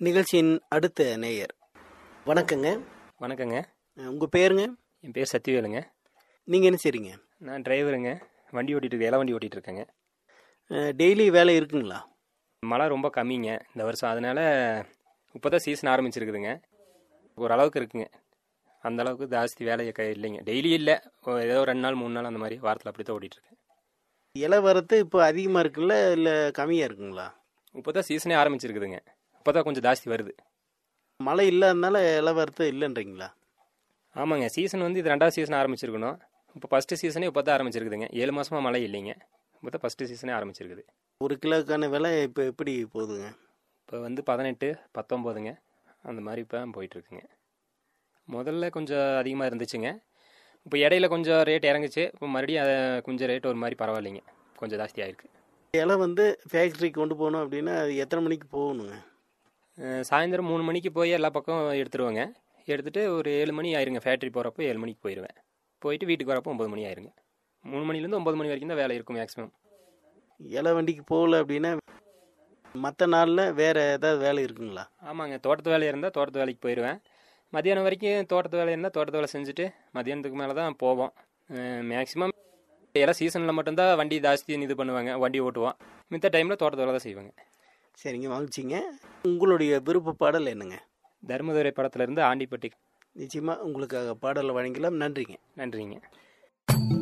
நிகழ்ச்சியின் அடுத்த நேயர். வணக்கங்க. வணக்கங்க. உங்கள் பேருங்க? என் பேர் சத்திவேலுங்க. நீங்கள் என்ன செய்றீங்க? நான் டிரைவருங்க. வண்டி ஓட்டிகிட்டு இருக்கேன், இலை வண்டி ஓட்டிகிட்டு இருக்கேங்க. டெய்லி வேலை இருக்குங்களா? மழை ரொம்ப கம்மிங்க இந்த வருஷம், அதனால் இப்போ தான் சீசன் ஆரம்பிச்சிருக்குதுங்க. ஓரளவுக்கு இருக்குங்க, அந்த அளவுக்கு ஜாஸ்தி வேலை இல்லைங்க. டெய்லி இல்லை, ஏதோ 2 நாள் 3 நாள் அந்த மாதிரி வாரத்தில் அப்படி தான் ஓட்டிகிட்ருக்கேன். இலை வரத்து இப்போ அதிகமாக இருக்குங்களா இல்லை கம்மியாக இருக்குங்களா? இப்போ தான் சீசனே ஆரம்பிச்சிருக்குதுங்க, இப்போ தான் கொஞ்சம் ஜாஸ்தி வருது. மழை இல்லாதனால இலை வரத்து இல்லைன்றீங்களா? ஆமாங்க, சீசன் வந்து இது 2வது சீசன் ஆரம்பிச்சிருக்கணும். இப்போ ஃபஸ்ட்டு சீசனே இப்போ தான் ஆரம்பிச்சிருக்குதுங்க. 7 மாதமாக மழை இல்லைங்க, இப்போ தான் ஃபஸ்ட்டு சீசனே ஆரம்பிச்சிருக்குது. ஒரு கிலோக்கான விலை இப்போ எப்படி போகுதுங்க? இப்போ வந்து 18, 19ங்க அந்த மாதிரி இப்போ போயிட்டுருக்குங்க. முதல்ல கொஞ்சம் அதிகமாக இருந்துச்சுங்க, இப்போ இடையில கொஞ்சம் ரேட் இறங்குச்சு. இப்போ மறுபடியும் அதை கொஞ்சம் ரேட் ஒரு மாதிரி பரவாயில்லைங்க, கொஞ்சம் ஜாஸ்தி ஆகிருக்கு. இலை வந்து ஃபேக்ட்ரிக்கு கொண்டு போகணும் அப்படின்னா அது எத்தனை மணிக்கு போகணுங்க? சாயந்தரம் 3 மணிக்கு போய் எல்லா பக்கம் எடுத்துருவேங்க. எடுத்துகிட்டு ஒரு 7 மணி ஆயிருங்க. ஃபேக்ட்ரி போகிறப்போ 7 மணிக்கு போயிடுவேன். போயிட்டு வீட்டுக்கு வரப்போ 9 மணி ஆயிருங்க. 3 மணிலேருந்து 9 மணி வரைக்கும் தான் வேலை இருக்கும் மேக்ஸிமம். இலை வண்டிக்கு போகல அப்படின்னா மற்ற நாளில் வேறு ஏதாவது வேலை இருக்குங்களா? ஆமாங்க, தோட்டத்து வேலை இருந்தால் தோட்டத்து வேலைக்கு போயிடுவேன். மத்தியானம் வரைக்கும் தோட்டத்து வேலை இருந்தால் தோட்டத்து வேலை செஞ்சுட்டு மத்தியானத்துக்கு மேலே தான் போவோம். மேக்ஸிமம் எல்லாம் சீசனில் மட்டும்தான் வண்டி ஜாஸ்தி இது பண்ணுவாங்க, வண்டி ஓட்டுவோம். மித்த டைமில் தோட்டத்து வேலை தான் செய்வாங்க. சரிங்க, மகிழ்ச்சிங்க. உங்களுடைய விருப்ப பாடல் என்னங்க? தர்மதுரை படத்துலேருந்து ஆண்டிப்பட்டி. நிச்சயமாக உங்களுக்காக பாடலை வழங்கலாம். நன்றிங்க. நன்றிங்க.